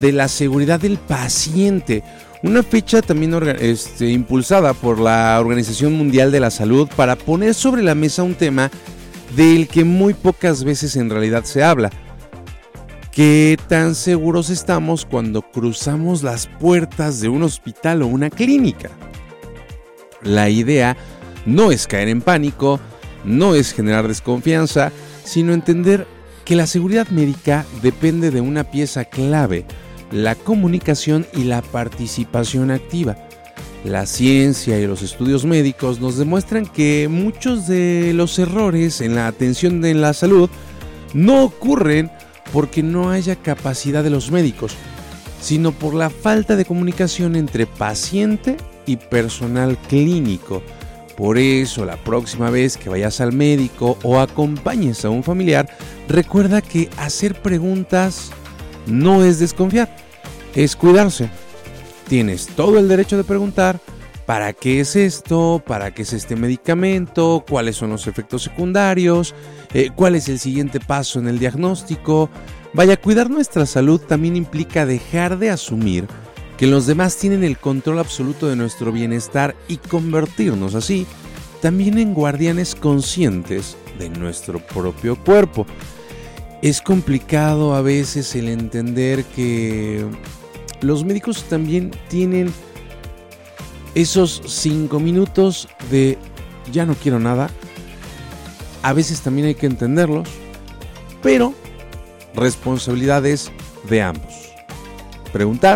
de la seguridad del paciente. Una fecha también impulsada por la Organización Mundial de la Salud para poner sobre la mesa un tema del que muy pocas veces en realidad se habla. ¿Qué tan seguros estamos cuando cruzamos las puertas de un hospital o una clínica? La idea no es caer en pánico, no es generar desconfianza, sino entender que la seguridad médica depende de una pieza clave: la comunicación y la participación activa. La ciencia y los estudios médicos nos demuestran que muchos de los errores en la atención de la salud no ocurren porque no haya capacidad de los médicos, sino por la falta de comunicación entre paciente y personal clínico. Por eso, la próxima vez que vayas al médico o acompañes a un familiar, recuerda que hacer preguntas no es desconfiar, es cuidarse. Tienes todo el derecho de preguntar: ¿para qué es esto? ¿Para qué es este medicamento? ¿Cuáles son los efectos secundarios? ¿Cuál es el siguiente paso en el diagnóstico? Vaya, cuidar nuestra salud también implica dejar de asumir que los demás tienen el control absoluto de nuestro bienestar y convertirnos así también en guardianes conscientes de nuestro propio cuerpo. Es complicado a veces el entender que los médicos también tienen esos 5 minutos de ya no quiero nada. A veces también hay que entenderlos, pero responsabilidades de ambos. Preguntar,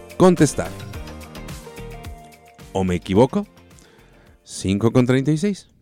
contestar. ¿O me equivoco? 5:36.